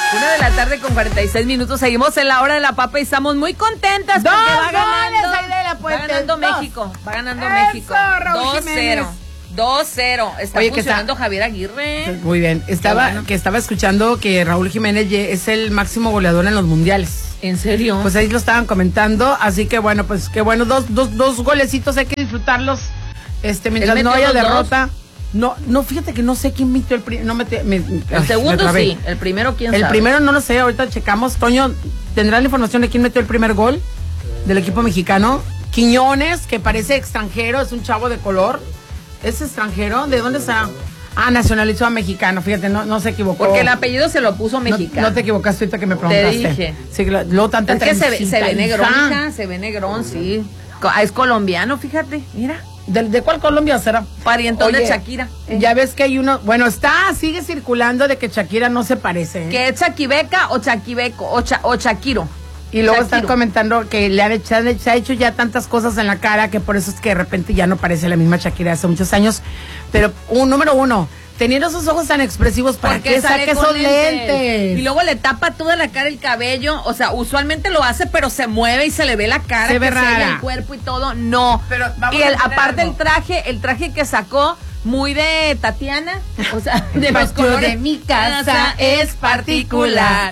1:46 Seguimos en la hora de la papa y estamos muy contentas porque va ganando México. Va ganando México. 2-0. 2-0. Está funcionando Javier Aguirre. Muy bien. Estaba escuchando que Raúl Jiménez es el máximo goleador en los mundiales. ¿En serio? Pues ahí lo estaban comentando. Así que bueno, pues qué bueno. Dos golecitos, hay que disfrutarlos. Mientras no haya derrota. No, fíjate que no sé quién metió el primero. El segundo sí, el primero quién sabe. El primero no lo sé, ahorita checamos. Toño, ¿tendrá la información de quién metió el primer gol del equipo mexicano? Quiñones, que parece extranjero, es un chavo de color. ¿Es extranjero? ¿De dónde está? Nacionalizó a mexicano, fíjate, no se equivocó. Porque el apellido se lo puso mexicano. No te equivocaste ahorita que me preguntaste. Te dije. Sí, luego tanta es que se ve negrón, se ve negrón, sí. Es colombiano, fíjate, mira. ¿De cuál Colombia será? Parientón de Shakira. Ya ves que hay uno, bueno, sigue circulando de que Shakira no se parece. ¿Que es Chaquibeca o Chaquibeco o Shakiro? Y luego están comentando que se ha hecho ya tantas cosas en la cara que por eso es que de repente ya no parece la misma Shakira de hace muchos años. Pero número uno, teniendo esos ojos tan expresivos, ¿para qué saque esos lentes? Y luego le tapa toda la cara el cabello, o sea, usualmente lo hace, pero se mueve y se le ve la cara, se ve rara. El cuerpo y todo, no. Pero y aparte el traje que sacó, muy de Tatiana, o sea, de los colores. De mi casa es particular.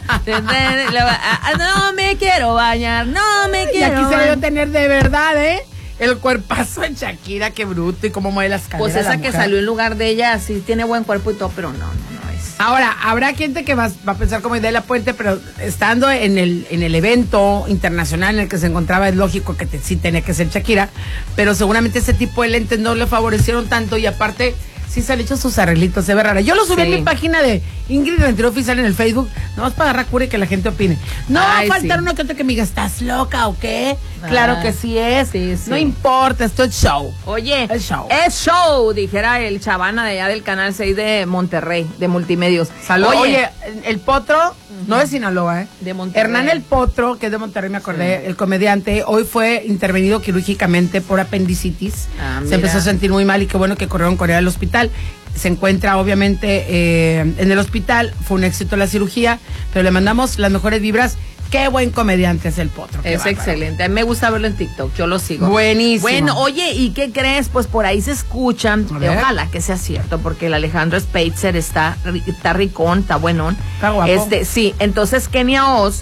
No me quiero bañar, no me quiero. Y aquí se debe tener de verdad, el cuerpazo de Shakira, qué bruto, y cómo mueve las caderas. Pues esa que salió en lugar de ella, sí tiene buen cuerpo y todo, pero no es. Ahora, habrá gente que va a pensar como Idea de la Puente, pero estando en el evento internacional en el que se encontraba, es lógico que sí tenía que ser Shakira, pero seguramente ese tipo de lentes no le favorecieron tanto, y aparte sí se han hecho sus arreglitos, se ve rara. Yo lo subí en mi página de Ingrid Rentería Oficial en el Facebook, nomás para agarrar cura y que la gente opine. No va a faltar uno que otro que me diga, ¿estás loca o qué? Claro que sí es. Sí. No importa, esto es show. Oye, es show, dijera el Chavana de allá del Canal 6 de Monterrey, de Multimedios. Salud. Oye, el Potro, no es Sinaloa, de Monterrey. Hernán el Potro, que es de Monterrey, me acordé, el comediante, hoy fue intervenido quirúrgicamente por apendicitis. Se empezó a sentir muy mal y qué bueno que corrieron con él al hospital. Se encuentra obviamente en el hospital, fue un éxito la cirugía, pero le mandamos las mejores vibras. Qué buen comediante es el Potro. Es excelente, a mí me gusta verlo en TikTok, yo lo sigo. Buenísimo. Bueno, oye, ¿y qué crees? Pues por ahí se escuchan, ojalá que sea cierto, porque el Alejandro Spitzer está ricón, está buenón. Está guapo. Sí, entonces Kenia Oz,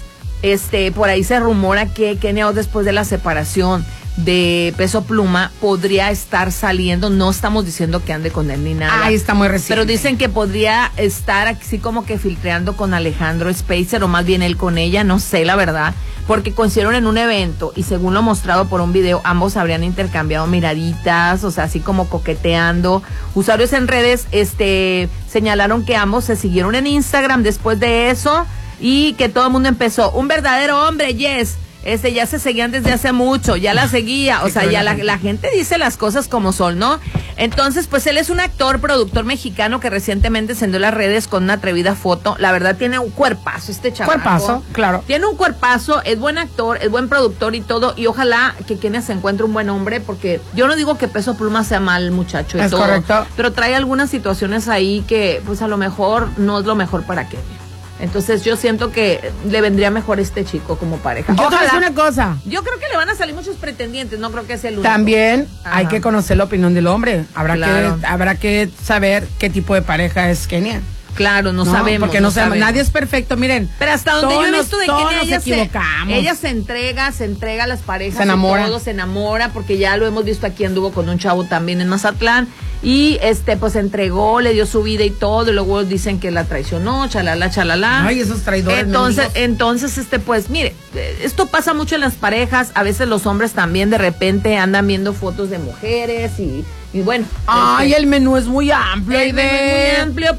por ahí se rumora que Kenia Oz después de la separación de Peso Pluma podría estar saliendo, no estamos diciendo que ande con él ni nada. Ahí está muy reciente. Pero dicen que podría estar así como que filtreando con Alejandro Spitzer, o más bien él con ella, no sé la verdad, porque coincidieron en un evento y según lo mostrado por un video, ambos habrían intercambiado miraditas, o sea, así como coqueteando. Usuarios en redes señalaron que ambos se siguieron en Instagram después de eso y que todo el mundo empezó, un verdadero hombre, yes. Ya se seguían desde hace mucho, ya la seguía, o sea, ya la gente dice las cosas como son, ¿no? Entonces, pues él es un actor, productor mexicano que recientemente encendió las redes con una atrevida foto. La verdad tiene un cuerpazo chaval. Cuerpazo, claro. Tiene un cuerpazo, es buen actor, es buen productor y todo, y ojalá que Kenia se encuentre un buen hombre, porque yo no digo que Peso Pluma sea mal muchacho y es todo. Correcto. Pero trae algunas situaciones ahí que, pues a lo mejor no es lo mejor para Kenia. Entonces yo siento que le vendría mejor este chico como pareja. Yo te voy a decir una cosa. Yo creo que le van a salir muchos pretendientes, no creo que sea el único. También hay que conocer la opinión del hombre. Habrá que saber qué tipo de pareja es Kenia. Claro, no sabemos. Porque no sabemos. Nadie es perfecto, miren. Pero hasta donde yo he visto de Kenia, ella se entrega a las parejas. Se enamora. Se enamora, porque ya lo hemos visto aquí, anduvo con un chavo también en Mazatlán. Y pues se entregó, le dio su vida y todo, y luego dicen que la traicionó, chalala. Ay, esos traidores. Entonces, pues mire, esto pasa mucho en las parejas, a veces los hombres también de repente andan viendo fotos de mujeres y bueno. Ay, el menú es muy amplio. El menú es muy amplio,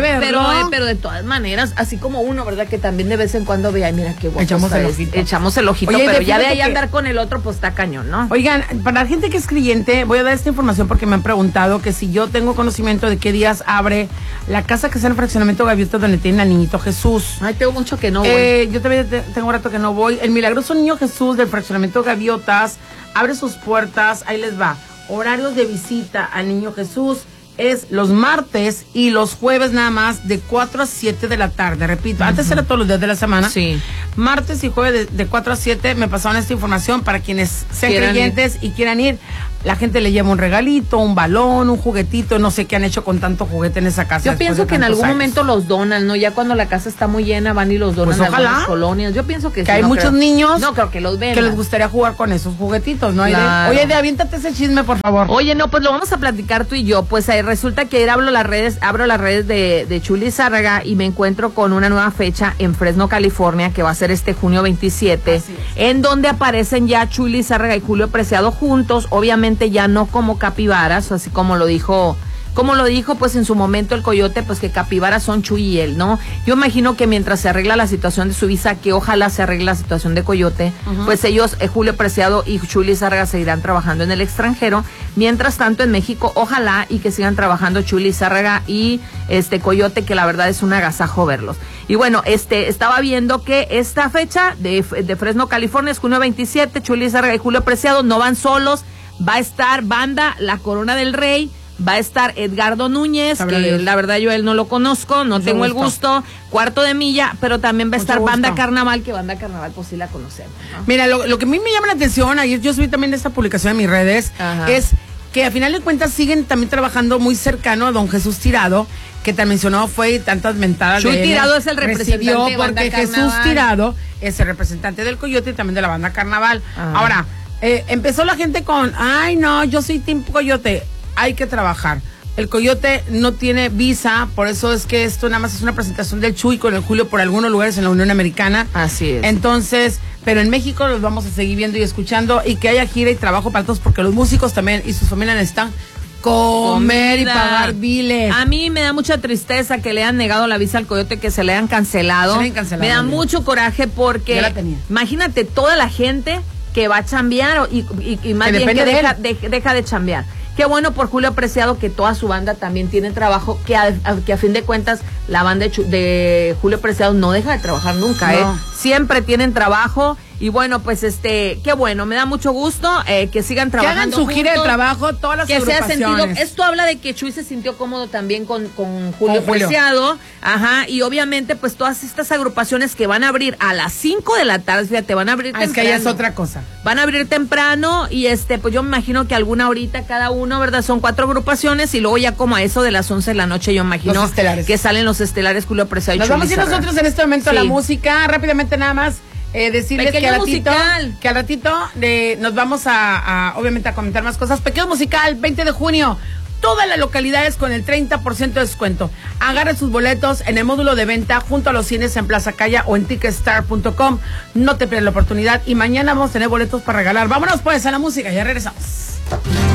pero de todas maneras, así como uno, ¿verdad? Que también de vez en cuando ve, ay, mira qué guapo. Echamos el ojito, oye, pero ya de ahí andar con el otro, pues está cañón, ¿no? Oigan, para la gente que es creyente, voy a dar esta información porque me han preguntado que si yo tengo conocimiento de qué días abre la casa que está en el fraccionamiento Gaviotas donde tienen al niñito Jesús. Ay, tengo mucho que no voy. Yo también tengo un rato que no voy. El milagroso niño Jesús del fraccionamiento Gaviotas abre sus puertas, ahí les va. Horarios de visita al niño Jesús es los martes y los jueves nada más de 4 a 7 de la tarde. Repito, antes era todos los días de la semana. Sí. Martes y jueves de 4 a 7 me pasaron esta información para quienes sean creyentes y quieran ir. La gente le lleva un regalito, un balón, un juguetito, no sé qué han hecho con tanto juguete en esa casa. Yo pienso que en algún momento los donan, ¿no? Ya cuando la casa está muy llena van y los donan, pues a algunas colonias. Yo pienso que sí, hay muchos niños no creo que los vendan, que les gustaría jugar con esos juguetitos, ¿no? Claro. Oye, aviéntate ese chisme, por favor. Oye, no, pues lo vamos a platicar tú y yo. Pues resulta que ayer abro las redes de Chuli Zárraga y me encuentro con una nueva fecha en Fresno, California, que va a ser este junio 27, en donde aparecen ya Chuli Zárraga y Julio Preciado juntos, obviamente ya no como capibaras, así como lo dijo pues en su momento el Coyote, pues que capibaras son Chuy y él, ¿no? Yo imagino que mientras se arregla la situación de su visa, que ojalá se arregle la situación de Coyote, pues ellos, Julio Preciado y Chuli Zárraga seguirán trabajando en el extranjero. Mientras tanto en México, ojalá y que sigan trabajando Chuli Zárraga y Coyote, que la verdad es un agasajo verlos. Y bueno, estaba viendo que esta fecha de Fresno, California, es junio 27, Chuli Zárraga y Julio Preciado no van solos, va a estar banda La Corona del Rey, va a estar Edgardo Núñez, que la verdad yo a él no lo conozco, no tengo el gusto, Cuarto de Milla, pero también va a estar Banda Carnaval, que Banda Carnaval pues sí la conocemos, ¿no? Mira, lo que a mí me llama la atención, ayer yo subí también esta publicación en mis redes, es que a final de cuentas siguen también trabajando muy cercano a don Jesús Tirado, que te mencionó, fue tantas mentadas de él. Tirado es el representante de Banda porque Carnaval. Jesús Tirado es el representante del Coyote y también de la Banda Carnaval. Ahora, empezó la gente con, ay no, yo soy Team Coyote, hay que trabajar. El Coyote no tiene visa, por eso es que esto nada más es una presentación del Chuy con el Julio por algunos lugares en la Unión Americana. Así es. Entonces, pero en México los vamos a seguir viendo y escuchando y que haya gira y trabajo para todos porque los músicos también y sus familias necesitan comer y pagar biles. A mí me da mucha tristeza que le hayan negado la visa al Coyote, que se le hayan cancelado. Me da mucho coraje porque imagínate toda la gente que va a chambear y más bien que deja de chambear. Qué bueno por Julio Preciado, que toda su banda también tiene trabajo, que a fin de cuentas la banda de Julio Preciado no deja de trabajar nunca, no. Siempre tienen trabajo. Y bueno, pues qué bueno, me da mucho gusto que sigan trabajando. Que hagan su gira de trabajo, todas las agrupaciones. Esto habla de que Chuy se sintió cómodo también con Julio Preciado. Ajá, y obviamente pues todas estas agrupaciones que van a abrir a las 5 de la tarde, fíjate, van a abrir temprano. Es que ya es otra cosa. Van a abrir temprano y pues yo me imagino que alguna horita cada uno, ¿verdad? Son 4 agrupaciones y luego ya como a eso de las 11 de la noche yo imagino que salen los estelares Julio Preciado y Nos vamos a ir nosotros en este momento a la música, rápidamente nada más. Decirles que al ratito nos vamos a obviamente a comentar más cosas. Pequeño musical, 20 de junio, todas las localidades con el 30% de descuento. Agarre sus boletos en el módulo de venta junto a los cines en Plaza Calla o en ticketstar.com. No te pierdas la oportunidad y mañana vamos a tener boletos para regalar. Vámonos pues a la música, ya regresamos.